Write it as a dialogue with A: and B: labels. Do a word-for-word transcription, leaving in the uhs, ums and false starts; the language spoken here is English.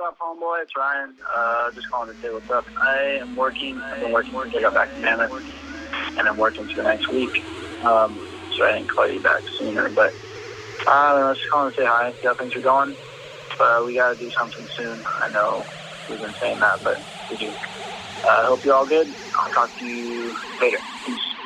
A: up, homeboy? It's Ryan. Uh, just calling to say what's up. I am working. I've been working since I got back to Mammoth, and I'm working for the next week. Um, so I didn't call you back sooner, but uh, I don't know, just calling to say hi, see how things are going. But we got to do something soon. I know we've been saying that, but we do. I uh, hope you're all good. I'll talk to you later. Peace.